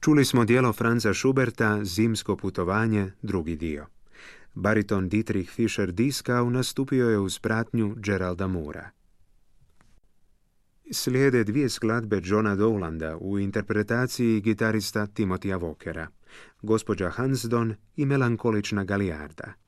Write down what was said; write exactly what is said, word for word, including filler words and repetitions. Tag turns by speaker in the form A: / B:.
A: Čuli smo dijelo Franza Schuberta Zimsko putovanje, drugi dio. Bariton Dietrich Fischer-Dieskau nastupio je uz pratnju Geralda Moora. Slijede dvije skladbe Johna Dowlanda u interpretaciji gitarista Timothya Walkera, Gospođa Hansdon i Melankolična Galijarda.